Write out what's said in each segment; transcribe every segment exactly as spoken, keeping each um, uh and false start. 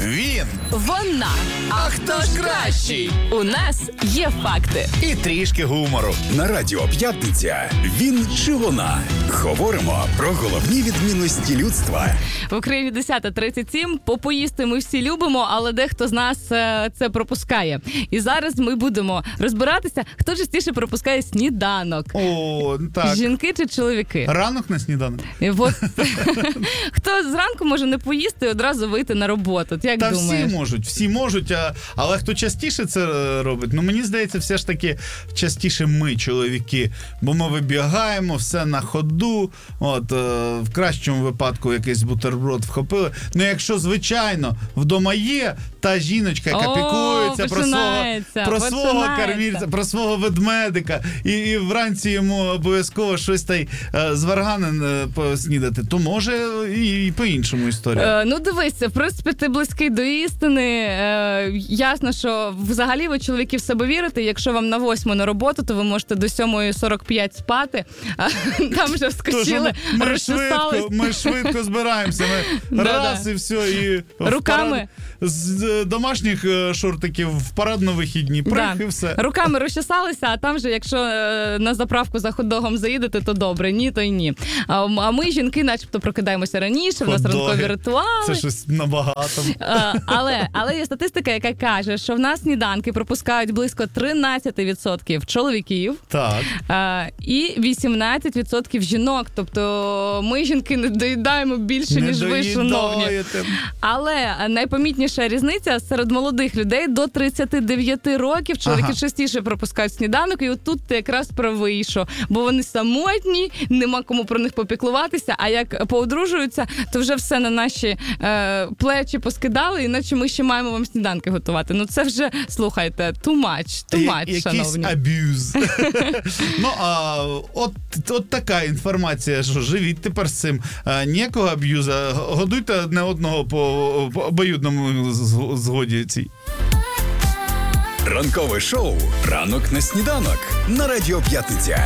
Він. Вона. А хто ж кращий? У нас є факти. І трішки гумору. На Радіо П'ятниця. Він чи вона? Говоримо про головні відмінності людства. В Україні десята тридцять сім. Попоїсти ми всі любимо, але дехто з нас е, це пропускає. І зараз ми будемо розбиратися, хто частіше пропускає сніданок. О, так. Жінки чи чоловіки? Ранок на сніданок. І от, хто зранку може не поїсти і одразу вийти на роботу? Ти як Та думаєш? всі можуть, всі можуть, а, але хто частіше це робить? Ну, мені здається, все ж таки частіше ми, чоловіки, бо ми вибігаємо, все на ходу, от, е, в кращому випадку якийсь бутерброд вхопили. Ну, якщо, звичайно, вдома є та жіночка, яка О, піклується про свого, про свого починається. кормільця, про свого ведмедика, і, і вранці йому обов'язково щось та й е, з варганин е, поснідати, то може і, і по-іншому історія. Е, ну, дивися, в принципі, ти близький до істини. Е, ясно, що взагалі ви, чоловіки, в себе вірите. Якщо вам на восьму на роботу, то ви можете до сьомої сорок п'ять спати, а там вже вскочили, ми, розчесались. швидко, ми швидко збираємося, ми раз і все, і руками парад, з домашніх шортиків в парадно-вихідні, прих да. і все. Руками розчесалися, а там же, якщо е, на заправку за хот-догом заїдете, то добре, ні, то й ні. А, а ми, жінки, начебто прокидаємося раніше, в нас Хот-доги. ранкові ритуали. Це щось набагато. А, але, але є статистика, яка каже, що в нас сніданки пропускають близько тринадцять відсотків чоловіків. Так. А, і вісімнадцять відсотків жінок. Тобто ми, жінки, не доїдаємо більше, Не ніж ви, шановні. доїдаєте. Але найпомітніша різниця серед молодих людей до тридцять дев'ять років. Чоловіки Ага. частіше пропускають сніданок, і отут ти якраз правий, що бо вони самотні, нема кому про них попіклуватися, а як поодружуються, то вже все на наші е, плечі поскидали, іначе ми ще маємо вам сніданки готувати. Ну це вже, слухайте, too much, too much, Я- шановні. Якийсь аб'юз. Ну, а от, от така інформація, що живіть тепер з цим. А, ніякого аб'юза. Годуйте одне одного по, по обоюдному з- згоді цій. Ранкове шоу «Ранок на сніданок» на Радіо П'ятниця.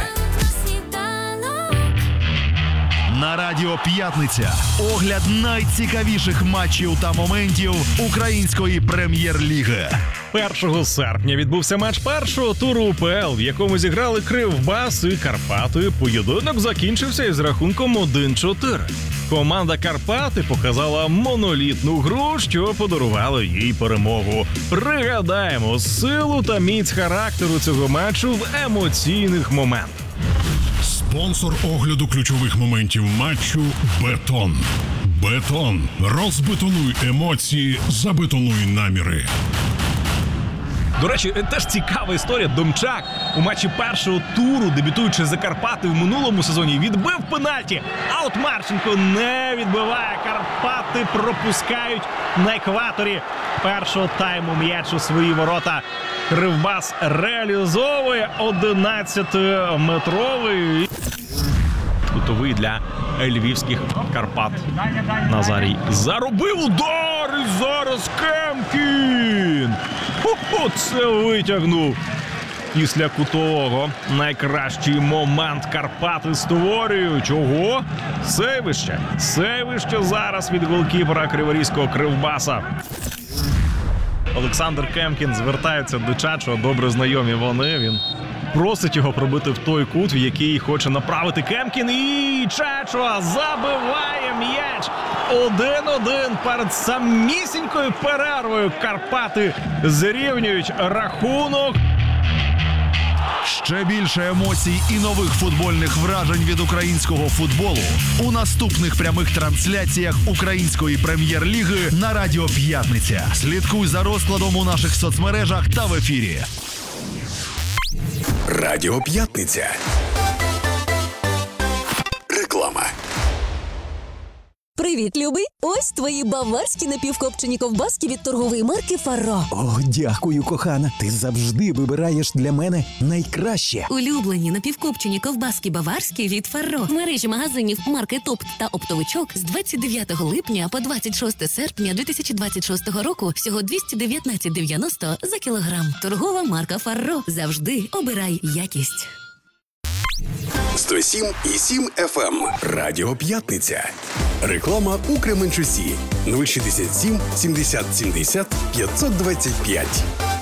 На Радіо П'ятниця. Огляд найцікавіших матчів та моментів української прем'єр-ліги. першого серпня відбувся матч першого туру УПЛ, в якому зіграли Кривбас і Карпати. Поєдинок закінчився із рахунком один чотири. Команда Карпати показала монолітну гру, що подарувала їй перемогу. Пригадаємо силу та міць характеру цього матчу в емоційних моментах. Спонсор огляду ключових моментів матчу «Бетон». «Бетон». Розбетонуй емоції, забетонуй наміри. До речі, теж цікава історія. Домчак у матчі першого туру, дебютуючи за Карпати в минулому сезоні, відбив пенальті. А от Марченко не відбиває. Карпати пропускають на екваторі першого тайму м'яч у свої ворота. Кривбас реалізовує одинадцятиметровий кутовий для львівських Карпат. Назарій заробив удар, і зараз Кемкін! Хо-хо, це витягнув. Після кутового найкращий момент Карпати створюють. Ого? Сейвище. Сейвище зараз від голкіпера криворізького Кривбаса. Олександр Кемкін звертається до Чачо, добре знайомі вони. Він просить його пробити в той кут, в який хоче направити Кемкін. І Чачо забиває м'яч. один-один перед самісінькою перервою. Карпати зрівнюють рахунок. Ще більше емоцій і нових футбольних вражень від українського футболу у наступних прямих трансляціях української прем'єр-ліги на Радіо П'ятниця. Слідкуй за розкладом у наших соцмережах та в ефірі. Радіо П'ятниця. Реклама. Привіт, любий! Ось твої баварські напівкопчені ковбаски від торгової марки «Фарро». О, дякую, кохана. Ти завжди вибираєш для мене найкраще. Улюблені напівкопчені ковбаски баварські від «Фарро» в мережі магазинів марки «Топт» та «Оптовичок» з двадцять дев'ятого липня по двадцять шосте серпня дві тисячі двадцять шостого року всього двісті дев'ятнадцять дев'яносто за кілограм. Торгова марка «Фарро». Завжди обирай якість. сто сім і сім еф ем. Радіо П'ятниця. Реклама у Кременчусі. нуль шістдесят сім сімдесят сімдесят п'ятсот двадцять п'ять.